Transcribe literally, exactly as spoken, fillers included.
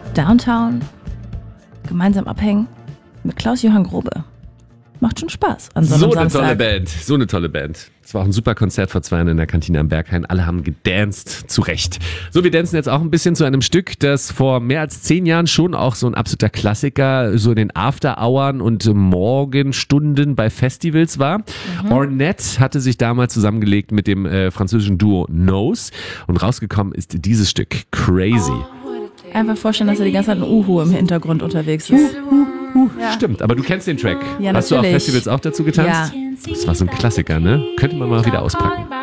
Downtown, gemeinsam abhängen mit Klaus-Johann Grobe. Macht schon Spaß an so einem So eine Samstag. tolle Band, so eine tolle Band. Es war auch ein super Konzert vor zwei Jahren in der Kantine am Berghain. Alle haben gedanced, zu Recht. So, wir dancen jetzt auch ein bisschen zu einem Stück, das vor mehr als zehn Jahren schon auch so ein absoluter Klassiker, so in den After-Hours und Morgenstunden bei Festivals war. Mhm. Ornette hatte sich damals zusammengelegt mit dem äh, französischen Duo Nose und rausgekommen ist dieses Stück, Crazy. Einfach vorstellen, dass er die ganze Zeit ein Uhu im Hintergrund unterwegs ist. Ja. Stimmt, aber du kennst den Track. Ja, Hast du auf natürlich. Festivals auch dazu getanzt? Ja. Das war so ein Klassiker, ne? Könnte man mal wieder auspacken.